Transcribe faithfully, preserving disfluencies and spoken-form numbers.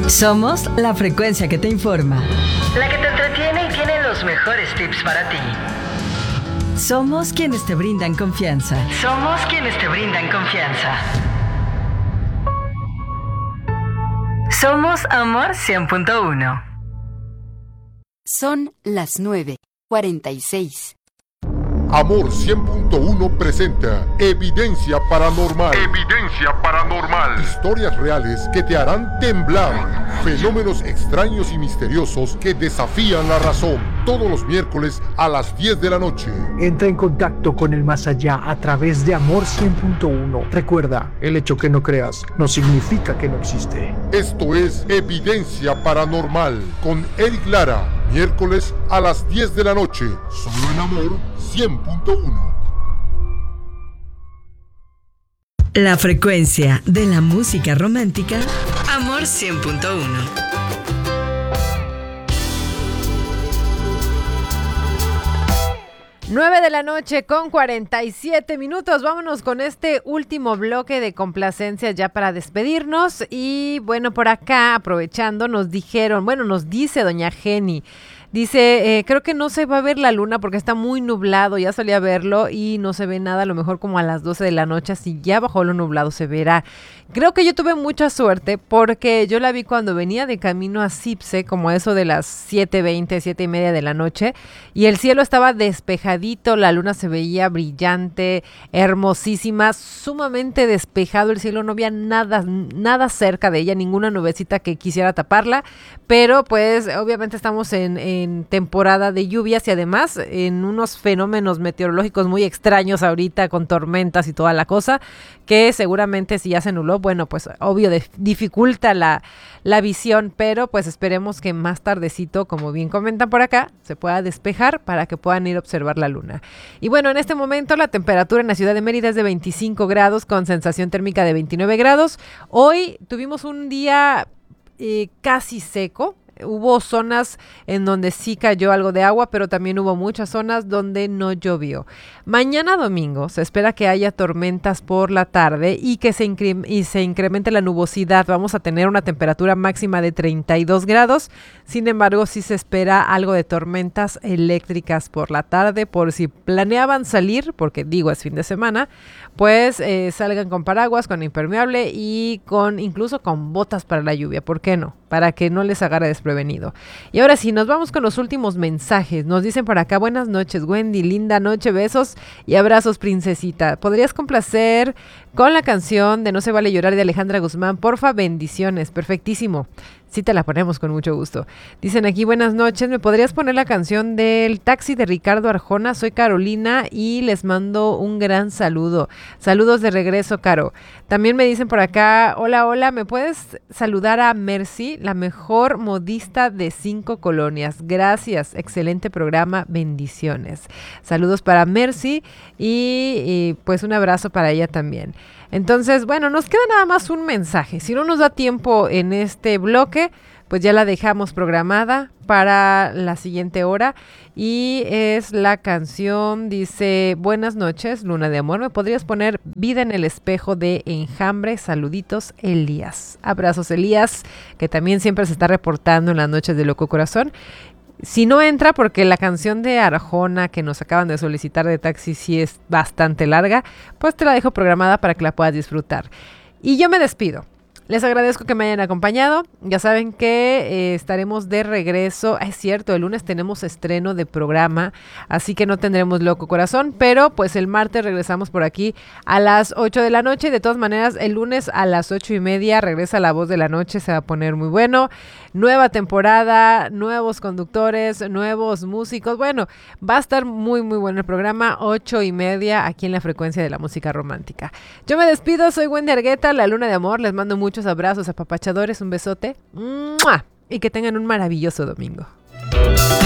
Somos la frecuencia que te informa, la que te entretiene y tiene los mejores tips para ti. Somos quienes te brindan confianza. Somos quienes te brindan confianza. Somos Amor cien punto uno. Son las nueve cuarenta y seis. Amor cien punto uno presenta Evidencia Paranormal. Evidencia Paranormal. Historias reales que te harán temblar. Fenómenos extraños y misteriosos que desafían la razón. Todos los miércoles a las diez de la noche. Entra en contacto con el más allá a través de Amor cien punto uno. Recuerda, el hecho que no creas no significa que no existe. Esto es Evidencia Paranormal con Eric Lara. Miércoles a las diez de la noche. Solo en Amor cien punto uno. La frecuencia de la música romántica. Amor cien punto uno. nueve de la noche con cuarenta y siete minutos. Vámonos con este último bloque de complacencias ya para despedirnos. Y bueno, por acá, aprovechando, nos dijeron, bueno, nos dice doña Jenny. Dice, eh, creo que no se va a ver la luna porque está muy nublado, ya salí a verlo y no se ve nada, a lo mejor como a las doce de la noche, así ya bajó lo nublado se verá. Creo que yo tuve mucha suerte porque yo la vi cuando venía de camino a Cipse, como eso de las siete veinte, siete y media de la noche, y el cielo estaba despejadito, la luna se veía brillante, hermosísima, sumamente despejado el cielo, no había nada, nada cerca de ella, ninguna nubecita que quisiera taparla, pero pues obviamente estamos en, en en temporada de lluvias y además en unos fenómenos meteorológicos muy extraños ahorita con tormentas y toda la cosa, que seguramente si ya se nubló, bueno, pues obvio de, dificulta la, la visión, pero pues esperemos que más tardecito, como bien comentan por acá, se pueda despejar para que puedan ir a observar la luna. Y bueno, en este momento la temperatura en la ciudad de Mérida es de veinticinco grados con sensación térmica de veintinueve grados. Hoy tuvimos un día eh, casi seco. Hubo zonas en donde sí cayó algo de agua, pero también hubo muchas zonas donde no llovió. Mañana domingo se espera que haya tormentas por la tarde y que se, incre- y se incremente la nubosidad. Vamos a tener una temperatura máxima de treinta y dos grados. Sin embargo, sí se espera algo de tormentas eléctricas por la tarde. Por si planeaban salir, porque digo es fin de semana, pues eh, salgan con paraguas, con impermeable y con incluso con botas para la lluvia. ¿Por qué no? Para que no les agarre desprevenido. Y ahora sí, nos vamos con los últimos mensajes. Nos dicen por acá, buenas noches, Wendy, linda noche, besos y abrazos, princesita. ¿Podrías complacer con la canción de No se vale llorar de Alejandra Guzmán? Porfa, bendiciones. Perfectísimo. Sí te la ponemos con mucho gusto. Dicen aquí, buenas noches, ¿me podrías poner la canción del Taxi de Ricardo Arjona? Soy Carolina y les mando un gran saludo. Saludos de regreso, Caro. También me dicen por acá, hola, hola, ¿me puedes saludar a Mercy, la mejor modista de cinco colonias? Gracias, excelente programa, bendiciones. Saludos para Mercy y, y pues un abrazo para ella también. Entonces, bueno, nos queda nada más un mensaje. Si no nos da tiempo en este bloque, pues ya la dejamos programada para la siguiente hora. Y es la canción, dice, buenas noches, Luna de Amor. ¿Me podrías poner Vida en el Espejo de Enjambre? Saluditos, Elías. Abrazos, Elías, que también siempre se está reportando en las noches de Loco Corazón. Si no entra, porque la canción de Arjona que nos acaban de solicitar de Taxi sí es bastante larga, pues te la dejo programada para que la puedas disfrutar. Y yo me despido. Les agradezco que me hayan acompañado. Ya saben que eh, estaremos de regreso. Es cierto, el lunes tenemos estreno de programa, así que no tendremos Loco Corazón, pero pues el martes regresamos por aquí a las ocho de la noche. De todas maneras, el lunes a las ocho y media regresa La Voz de la Noche. Se va a poner muy bueno. Nueva temporada, nuevos conductores, nuevos músicos. Bueno, va a estar muy, muy bueno el programa. Ocho y media aquí en la frecuencia de la música romántica. Yo me despido. Soy Wendy Argueta, la Luna de Amor. Les mando mucho Muchos abrazos apapachadores, un besote, ¡mua! Y que tengan un maravilloso domingo.